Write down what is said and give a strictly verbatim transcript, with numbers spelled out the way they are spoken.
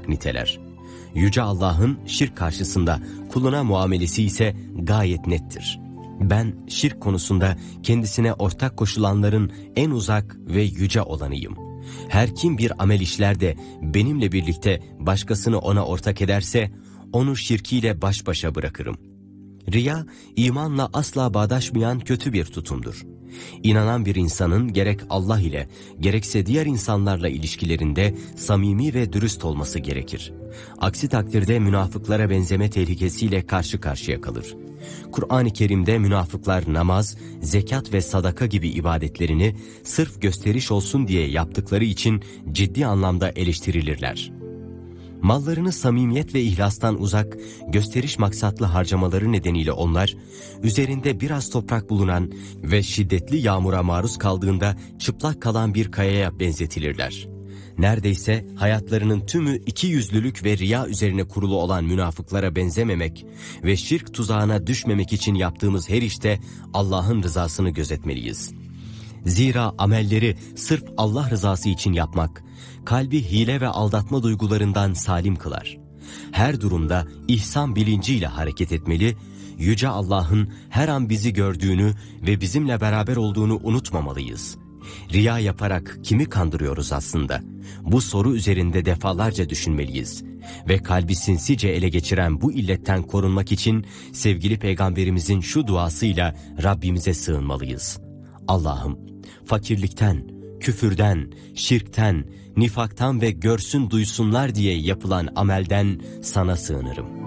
olarak niteler. Yüce Allah'ın şirk karşısında kuluna muamelesi ise gayet nettir. Ben şirk konusunda kendisine ortak koşulanların en uzak ve yüce olanıyım. Her kim bir amel işler de benimle birlikte başkasını ona ortak ederse onu şirkiyle baş başa bırakırım. Riya, imanla asla bağdaşmayan kötü bir tutumdur. İnanan bir insanın gerek Allah ile gerekse diğer insanlarla ilişkilerinde samimi ve dürüst olması gerekir. Aksi takdirde münafıklara benzeme tehlikesiyle karşı karşıya kalır. Kur'an-ı Kerim'de münafıklar namaz, zekat ve sadaka gibi ibadetlerini sırf gösteriş olsun diye yaptıkları için ciddi anlamda eleştirilirler. Mallarını samimiyet ve ihlastan uzak, gösteriş maksatlı harcamaları nedeniyle onlar, üzerinde biraz toprak bulunan ve şiddetli yağmura maruz kaldığında çıplak kalan bir kayaya benzetilirler. Neredeyse hayatlarının tümü ikiyüzlülük ve riya üzerine kurulu olan münafıklara benzememek ve şirk tuzağına düşmemek için yaptığımız her işte Allah'ın rızasını gözetmeliyiz. Zira amelleri sırf Allah rızası için yapmak, kalbi hile ve aldatma duygularından salim kılar. Her durumda ihsan bilinciyle hareket etmeli, Yüce Allah'ın her an bizi gördüğünü ve bizimle beraber olduğunu unutmamalıyız. Riya yaparak kimi kandırıyoruz aslında? Bu soru üzerinde defalarca düşünmeliyiz. Ve kalbi sinsice ele geçiren bu illetten korunmak için sevgili Peygamberimizin şu duasıyla Rabbimize sığınmalıyız. Allah'ım, fakirlikten, küfürden, şirkten, nifaktan ve görsün duysunlar diye yapılan amelden sana sığınırım.